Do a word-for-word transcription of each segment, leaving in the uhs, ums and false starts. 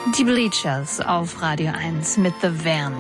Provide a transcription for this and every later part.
Die Bleachers auf Radio eins mit The Van.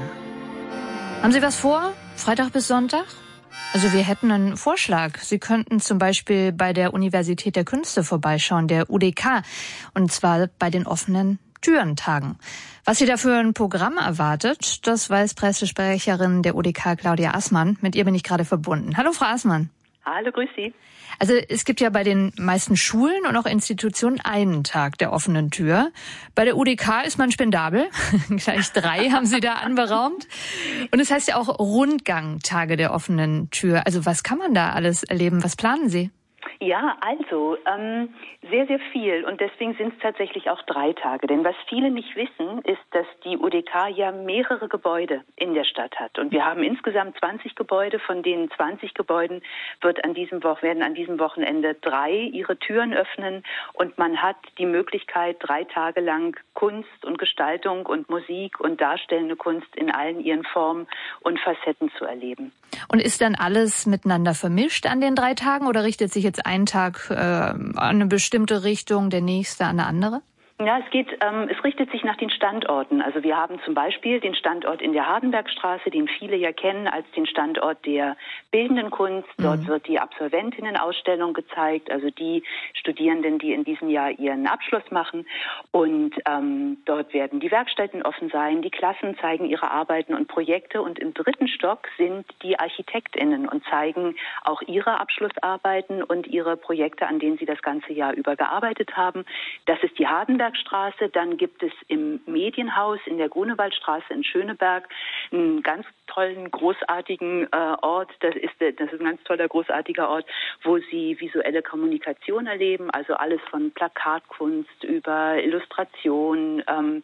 Haben Sie was vor? Freitag bis Sonntag? Also wir hätten einen Vorschlag. Sie könnten zum Beispiel bei der Universität der Künste vorbeischauen, der U D K. Und zwar bei den offenen Türentagen. Was Sie da für ein Programm erwartet, das weiß Pressesprecherin der U D K, Claudia Assmann. Mit ihr bin ich gerade verbunden. Hallo, Frau Assmann. Hallo, grüß Sie. Also es gibt ja bei den meisten Schulen und auch Institutionen einen Tag der offenen Tür. Bei der U D K ist man spendabel. Gleich drei haben Sie da anberaumt. Und es heißt ja auch Rundgang-Tage der offenen Tür. Also was kann man da alles erleben? Was planen Sie? Ja, also ähm, sehr, sehr viel und deswegen sind es tatsächlich auch drei Tage. Denn was viele nicht wissen, ist, dass die U D K ja mehrere Gebäude in der Stadt hat. Und wir haben insgesamt zwanzig Gebäude, von denen zwanzig Gebäuden wird an diesem Wo- werden an diesem Wochenende drei ihre Türen öffnen. Und man hat die Möglichkeit, drei Tage lang Kunst und Gestaltung und Musik und darstellende Kunst in allen ihren Formen und Facetten zu erleben. Und ist dann alles miteinander vermischt an den drei Tagen oder richtet sich jetzt ein Tag äh, an eine bestimmte Richtung, der nächste an eine andere? Ja, es geht, ähm, es richtet sich nach den Standorten. Also wir haben zum Beispiel den Standort in der Hardenbergstraße, den viele ja kennen als den Standort der bildenden Kunst. Dort mhm. wird die Absolventinnenausstellung gezeigt, also die Studierenden, die in diesem Jahr ihren Abschluss machen. Und ähm, dort werden die Werkstätten offen sein, die Klassen zeigen ihre Arbeiten und Projekte. Und im dritten Stock sind die ArchitektInnen und zeigen auch ihre Abschlussarbeiten und ihre Projekte, an denen sie das ganze Jahr über gearbeitet haben. Das ist die Hardenbergstraße. Dann gibt es im Medienhaus in der Grunewaldstraße in Schöneberg einen ganz tollen, großartigen äh, Ort. Das ist, das ist ein ganz toller, großartiger Ort, wo Sie visuelle Kommunikation erleben, also alles von Plakatkunst über Illustration, ähm,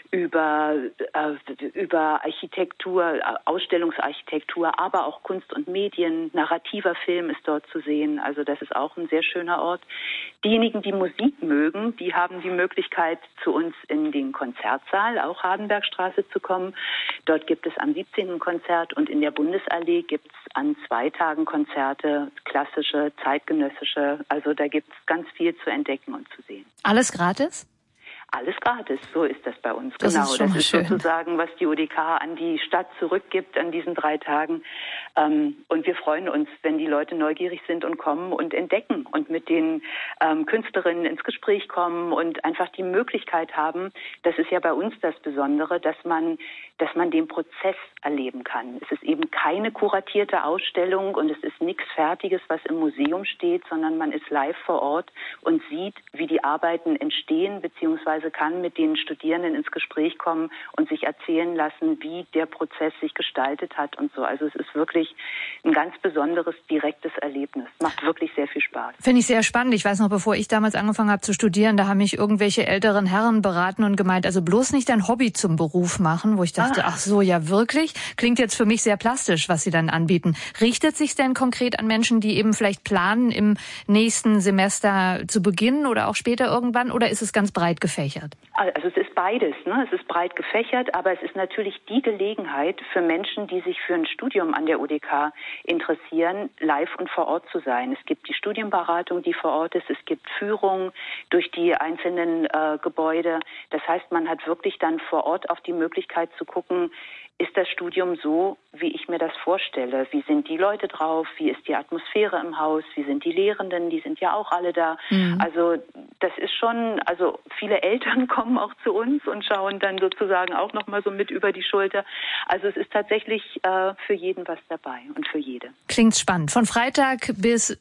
über, äh, über Architektur, Ausstellungsarchitektur, aber auch Kunst und Medien. Narrativer Film ist dort zu sehen. Also das ist auch ein sehr schöner Ort. Diejenigen, die Musik mögen, die haben die Möglichkeit, zu uns in den Konzertsaal, auch Hardenbergstraße, zu kommen. Dort gibt es am siebzehnten Konzert und in der Bundesallee gibt es an zwei Tagen Konzerte, klassische, zeitgenössische. Also da gibt es ganz viel zu entdecken und zu sehen. Alles gratis? Alles gratis, so ist das bei uns. Das genau, ist schon das ist schön. Sozusagen, was die U D K an die Stadt zurückgibt an diesen drei Tagen. Ähm, und wir freuen uns, wenn die Leute neugierig sind und kommen und entdecken und mit den ähm, Künstlerinnen ins Gespräch kommen und einfach die Möglichkeit haben. Das ist ja bei uns das Besondere, dass man, dass man den Prozess erleben kann. Es ist eben keine kuratierte Ausstellung und es ist nichts Fertiges, was im Museum steht, sondern man ist live vor Ort und sieht, wie die Arbeiten entstehen, beziehungsweise kann mit den Studierenden ins Gespräch kommen und sich erzählen lassen, wie der Prozess sich gestaltet hat und so. Also es ist wirklich ein ganz besonderes, direktes Erlebnis. Macht wirklich sehr viel Spaß. Finde ich sehr spannend. Ich weiß noch, bevor ich damals angefangen habe zu studieren, da haben mich irgendwelche älteren Herren beraten und gemeint, also bloß nicht dein Hobby zum Beruf machen, wo ich dachte, ah. ach so, ja wirklich? Klingt jetzt für mich sehr plastisch, was Sie dann anbieten. Richtet sich denn konkret an Menschen, die eben vielleicht planen, im nächsten Semester zu beginnen oder auch später irgendwann, oder ist es ganz breit gefächert? Also es ist beides, ne? Es ist breit gefächert, aber es ist natürlich die Gelegenheit für Menschen, die sich für ein Studium an der U D K interessieren, live und vor Ort zu sein. Es gibt die Studienberatung, die vor Ort ist. Es gibt Führungen durch die einzelnen äh, Gebäude. Das heißt, man hat wirklich dann vor Ort auch die Möglichkeit zu gucken, ist das Studium so, wie ich mir das vorstelle? Wie sind die Leute drauf? Wie ist die Atmosphäre im Haus? Wie sind die Lehrenden? Die sind ja auch alle da. Mhm. Also das ist schon, also viele Eltern kommen auch zu uns und schauen dann sozusagen auch nochmal so mit über die Schulter. Also es ist tatsächlich äh, für jeden was dabei und für jede. Klingt spannend. Von Freitag bis